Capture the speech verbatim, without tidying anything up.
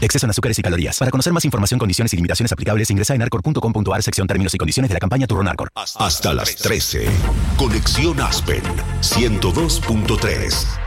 Exceso en azúcares y calorías. Para conocer más información, condiciones y limitaciones aplicables, ingresa en arcor punto com punto a r, sección términos y condiciones de la campaña Turrón Arcor. Hasta las trece. Conexión Aspen ciento dos punto tres.